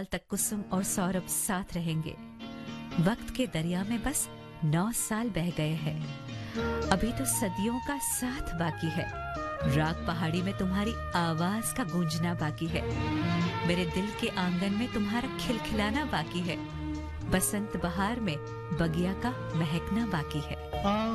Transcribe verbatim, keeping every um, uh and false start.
साल तक कुसुम और सौरभ साथ रहेंगे। वक्त के दरिया में बस नौ साल बह गए हैं, अभी तो सदियों का साथ बाकी है। राग पहाड़ी में तुम्हारी आवाज का गूंजना बाकी है, मेरे दिल के आंगन में तुम्हारा खिलखिलाना बाकी है, बसंत बहार में बगिया का महकना बाकी है।